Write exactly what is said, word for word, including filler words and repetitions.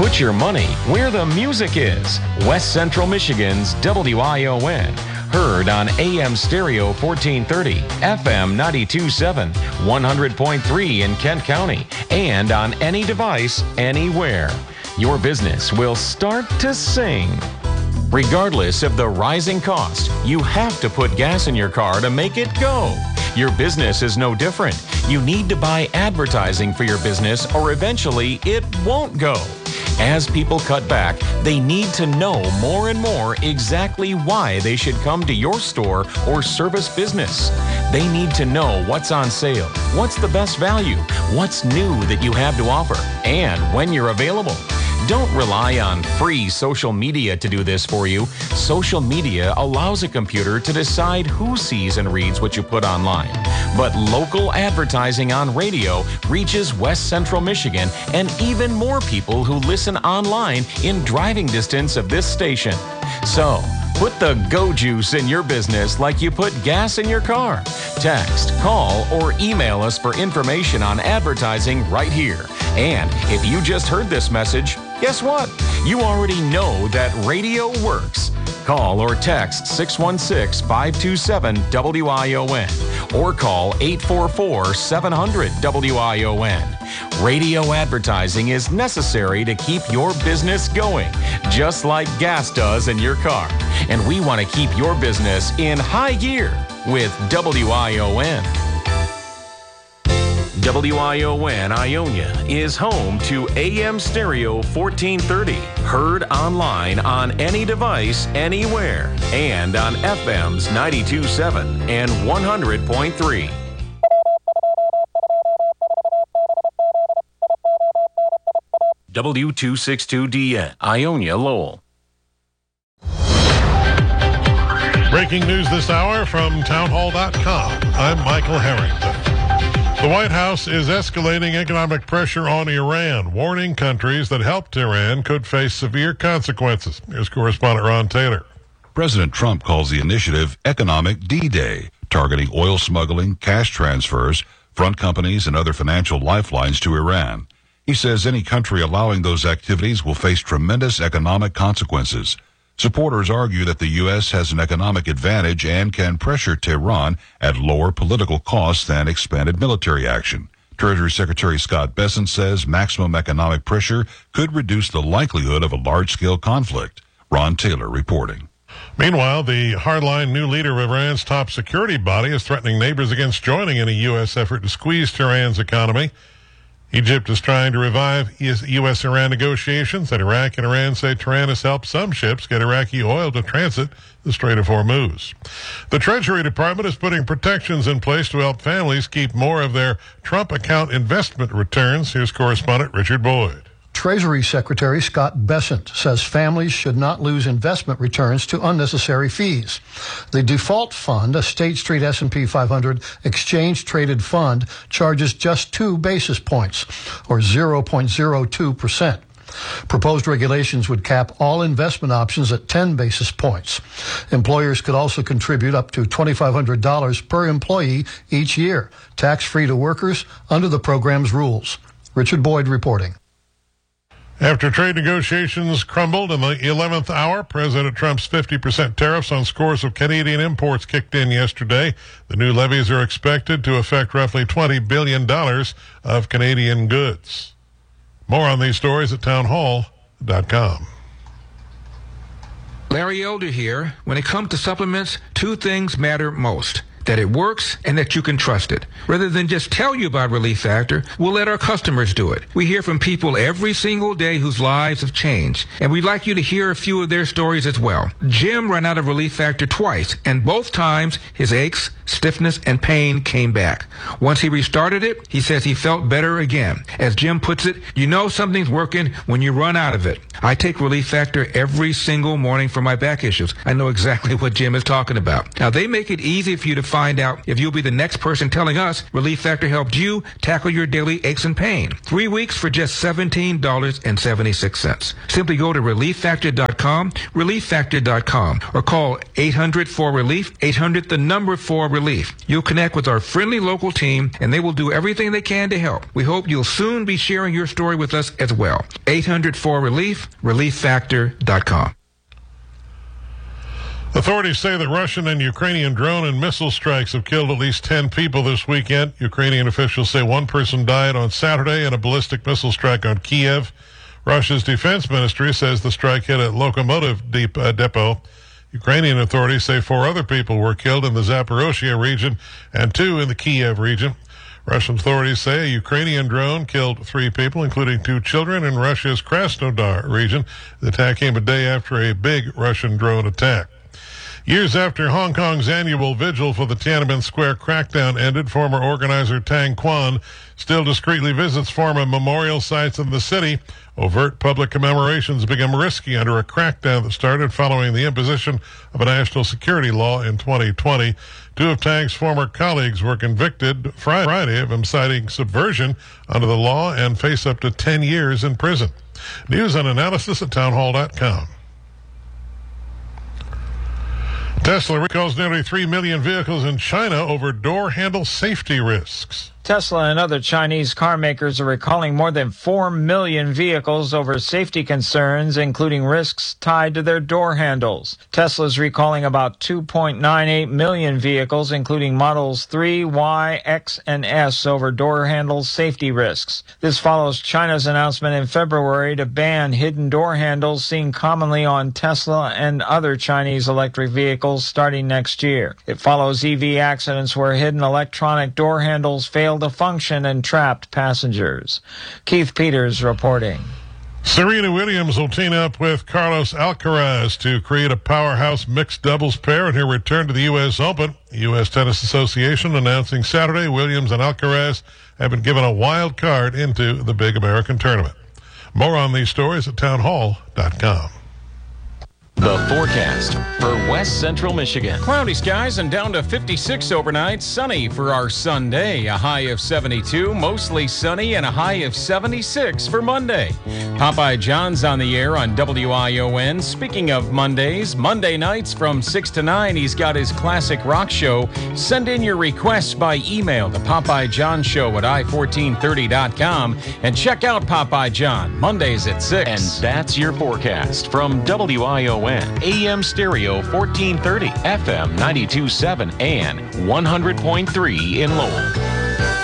Put your money where the music is. West Central Michigan's W I O N. Heard on A M Stereo fourteen thirty, F M ninety-two point seven, one hundred point three in Kent County, and on any device, anywhere. Your business will start to sing. Regardless of the rising cost, you have to put gas in your car to make it go. Your business is no different. You need to buy advertising for your business or eventually it won't go. As people cut back, they need to know more and more exactly why they should come to your store or service business. They need to know what's on sale, what's the best value, what's new that you have to offer, and when you're available. Don't rely on free social media to do this for you. Social media allows a computer to decide who sees and reads what you put online. But local advertising on radio reaches West Central Michigan and even more people who listen online in driving distance of this station. So, put the go juice in your business like you put gas in your car. Text, call, or email us for information on advertising right here. And if you just heard this message, guess what? You already know that radio works. Call or text six one six, five two seven, W I O N or call eight four four, seven hundred, W I O N. Radio advertising is necessary to keep your business going, just like gas does in your car. And we want to keep your business in high gear with W I O N. W I O N Ionia is home to A M Stereo fourteen thirty, heard online on any device, anywhere, and on F M's ninety-two point seven and one hundred point three. W two sixty-two D N, Ionia, Lowell. Breaking news this hour from townhall dot com. I'm Michael Harrington. The White House is escalating economic pressure on Iran, warning countries that helped Iran could face severe consequences. Here's correspondent Ron Taylor. President Trump calls the initiative Economic D-Day, targeting oil smuggling, cash transfers, front companies, and other financial lifelines to Iran. He says any country allowing those activities will face tremendous economic consequences. Supporters argue that the U S has an economic advantage and can pressure Tehran at lower political costs than expanded military action. Treasury Secretary Scott Bessent says maximum economic pressure could reduce the likelihood of a large-scale conflict. Ron Taylor reporting. Meanwhile, the hardline new leader of Iran's top security body is threatening neighbors against joining in a U S effort to squeeze Tehran's economy. Egypt is trying to revive U S Iran negotiations, and Iraq and Iran say Tehran has helped some ships get Iraqi oil to transit the Strait of Hormuz. The Treasury Department is putting protections in place to help families keep more of their Trump account investment returns. Here's correspondent Richard Boyd. Treasury Secretary Scott Bessent says families should not lose investment returns to unnecessary fees. The default fund, a State Street S and P five hundred exchange-traded fund, charges just two basis points, or zero point zero two percent. Proposed regulations would cap all investment options at ten basis points. Employers could also contribute up to two thousand five hundred dollars per employee each year, tax-free to workers under the program's rules. Richard Boyd reporting. After trade negotiations crumbled in the eleventh hour, President Trump's fifty percent tariffs on scores of Canadian imports kicked in yesterday. The new levies are expected to affect roughly twenty billion dollars of Canadian goods. More on these stories at townhall dot com. Larry Elder here. When it comes to supplements, two things matter most: that it works and that you can trust it. Rather than just tell you about Relief Factor, we'll let our customers do it. We hear from people every single day whose lives have changed, and we'd like you to hear a few of their stories as well. Jim ran out of Relief Factor twice, and both times his aches, stiffness, and pain came back. Once he restarted it, he says he felt better again. As Jim puts it, you know something's working when you run out of it. I take Relief Factor every single morning for my back issues. I know exactly what Jim is talking about. Now, they make it easy for you to find out if you'll be the next person telling us Relief Factor helped you tackle your daily aches and pain. Three weeks for just seventeen dollars and seventy-six cents. Simply go to relief factor dot com, relief factor dot com, or call eight hundred four relief, eight hundred the number four relief. You'll connect with our friendly local team, and they will do everything they can to help. We hope you'll soon be sharing your story with us as well. eight hundred four relief, relief factor dot com. Authorities say that Russian and Ukrainian drone and missile strikes have killed at least ten people this weekend. Ukrainian officials say one person died on Saturday in a ballistic missile strike on Kiev. Russia's defense ministry says the strike hit a locomotive deep, uh, depot. Ukrainian authorities say four other people were killed in the Zaporozhye region and two in the Kiev region. Russian authorities say a Ukrainian drone killed three people, including two children, in Russia's Krasnodar region. The attack came a day after a big Russian drone attack. Years after Hong Kong's annual vigil for the Tiananmen Square crackdown ended, former organizer Tang Quan still discreetly visits former memorial sites in the city. Overt public commemorations become risky under a crackdown that started following the imposition of a national security law in twenty twenty. Two of Tang's former colleagues were convicted Friday of inciting subversion under the law and face up to ten years in prison. News and analysis at townhall dot com. Tesla recalls nearly three million vehicles in China over door handle safety risks. Tesla and other Chinese car makers are recalling more than four million vehicles over safety concerns, including risks tied to their door handles. Tesla is recalling about two point nine eight million vehicles, including models three, Y, X, and S, over door handle safety risks. This follows China's announcement in February to ban hidden door handles seen commonly on Tesla and other Chinese electric vehicles starting next year. It follows E V accidents where hidden electronic door handles fail to function and trapped passengers. Keith Peters reporting. Serena Williams will team up with Carlos Alcaraz to create a powerhouse mixed doubles pair in her return to the U S Open. The U S Tennis Association announcing Saturday Williams and Alcaraz have been given a wild card into the big American tournament. More on these stories at townhall dot com. The forecast for West Central Michigan. Cloudy skies and down to fifty-six overnight. Sunny for our Sunday. A high of seventy-two. Mostly sunny and a high of seventy-six for Monday. Popeye John's on the air on W I O N. Speaking of Mondays, Monday nights from six to nine, he's got his classic rock show. Send in your requests by email to Popeye John Show at i fourteen thirty dot com and check out Popeye John Mondays at six. And that's your forecast from W I O N. A M Stereo fourteen thirty, F M ninety-two point seven, and one hundred point three in Lowell.